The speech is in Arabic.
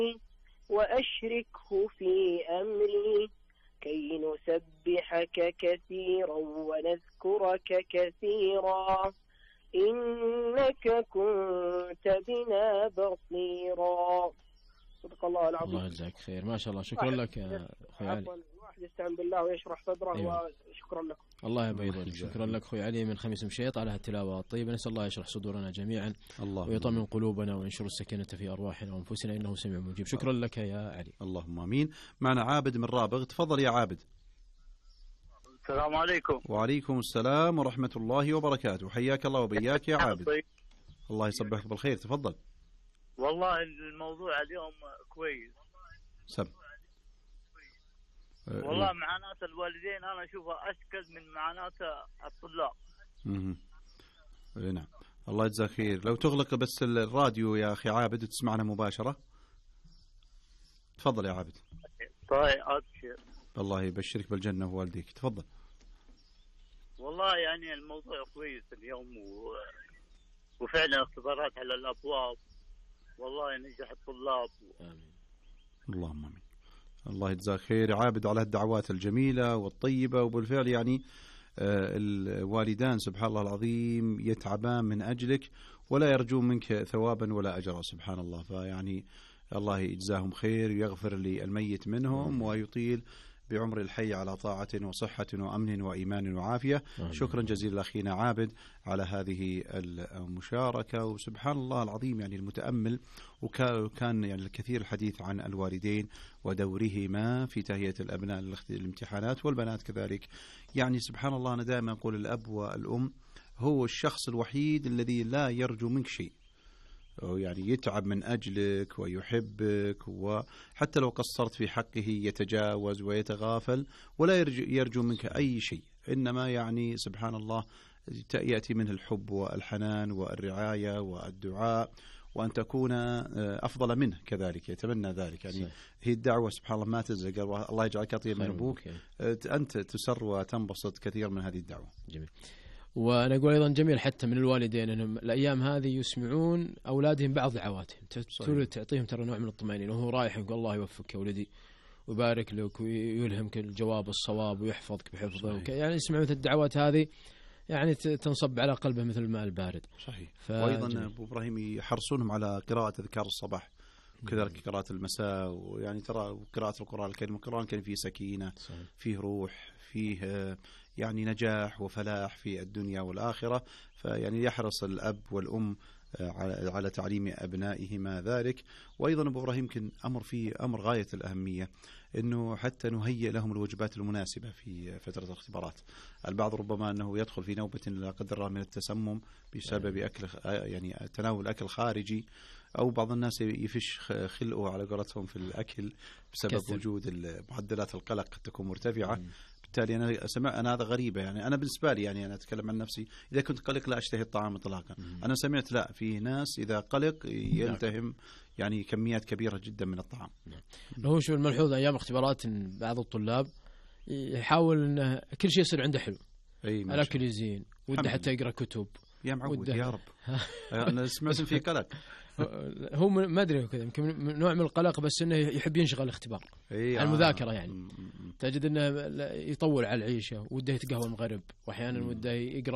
وأشركه في أمري كي نسبحك كثيرا ونذكرك كثيرا إنك كنت بنا بصيرا. صدق الله العظيم. الله يجزاك خير، ما شاء الله. شكرا لك يا أخوي علي. الواحد يستعين بالله ويشرح صدره. أيوة. وشكرا لكم. الله يبيض وجهك. شكرا لك أخوي علي من خميس مشيط على هالتلاوة الطيبة. نسأل الله يشرح صدورنا جميعا ويطمن قلوبنا وينشر السكينة في أرواحنا وأنفسنا إنه سميع مجيب. شكرا لك يا علي. اللهم آمين. معنا عابد من رابغ، تفضل يا عابد. السلام عليكم. وعليكم السلام ورحمة الله وبركاته. حياك الله وبياك يا عابد. الله يصبحك بالخير، تفضل. والله الموضوع اليوم كويس. سب. والله معاناة الوالدين أنا أشوفها أشكل من معاناة الطلاب. نعم، الله يجزاك خير. لو تغلق بس الراديو يا أخي عابد وتسمعنا مباشرة. تفضل يا عابد. طيب أبشر. الله يبشرك بالجنة ووالديك، تفضل. والله يعني الموضوع كويس اليوم وفعلا اختبارات على الأبواب، والله ينجح الطلاب. آمين. اللهم آمين. الله يجزاك خير عابد على الدعوات الجميلة والطيبة. وبالفعل يعني الوالدان سبحان الله العظيم يتعبان من أجلك ولا يرجون منك ثوابا ولا أجرا سبحان الله. فيعني الله يجزاهم خير ويغفر للميت منهم ويطيل بعمر الحي على طاعة وصحة وأمن وإيمان وعافية. شكرا جزيلا أخينا عابد على هذه المشاركة. وسبحان الله العظيم يعني المتأمل وكان يعني الكثير الحديث عن الوالدين ودورهما في تهيئة الأبناء للامتحانات والبنات كذلك. يعني سبحان الله أنا دائما أقول الأب والأم هو الشخص الوحيد الذي لا يرجو منك شيء، يعني يتعب من أجلك ويحبك، وحتى لو قصرت في حقه يتجاوز ويتغافل ولا يرجو منك أي شيء، إنما يعني سبحان الله يأتي منه الحب والحنان والرعاية والدعاء وأن تكون أفضل منه كذلك، يتمنى ذلك. يعني هي الدعوة سبحان الله ما تزهق. الله يجعلك أطيب من أبوك، أنت تسر وتنبسط كثير من هذه الدعوة. جميل. وأنا أقول أيضا جميل حتى من الوالدين أنهم الأيام هذه يسمعون أولادهم بعض دعواتهم تعطيهم ترى نوع من الطمأنينة وهو رايح يقول الله يوفقك يا ولدي ويبارك لك ويلهمك الجواب الصواب ويحفظك بحفظه. يعني يسمع مثل الدعوات هذه يعني تنصب على قلبه مثل الماء البارد. صحيح. وأيضا أبو إبراهيم يحرصونهم على قراءة أذكار الصباح وكذلك قراءة المساء. ويعني ترى قراءة القرآن الكريم، القرآن كان فيه سكينة، فيه روح، فيه يعني نجاح وفلاح في الدنيا والآخرة. فيعني يحرص الأب والأم على تعليم أبنائهما ذلك. وأيضا أبو إبراهيم يمكن أمر غاية الأهمية أنه حتى نهيئ لهم الوجبات المناسبة في فترة الاختبارات. البعض ربما أنه يدخل في نوبة لا قدر الله من التسمم بسبب أكل يعني تناول أكل خارجي، أو بعض الناس يفش خلقه على قولتهم في الأكل بسبب وجود معدلات القلق قد تكون مرتفعة. بالتالي أنا هذا غريبة. يعني أنا بالنسبة لي يعني أنا أتكلم عن نفسي، إذا كنت قلق لا أشتهي الطعام إطلاقا. أنا سمعت لا في ناس إذا قلق يلتهم يعني كميات كبيرة جدا من الطعام. هو شو الملحوظ أيام اختبارات بعض الطلاب يحاول أن كل شيء يصير عنده حلو، الأكل يزين وده حتى يقرأ كتب يا معود يا رب. أنا سمعت في قلق. هو ما أدري كذا يمكن نوع من القلق، بس إنه يحب ينشغل الاختبار على المذاكرة. يعني تجد إنه يطول على العيشة وده يتقهوى المغرب وأحيانا وده يقرأ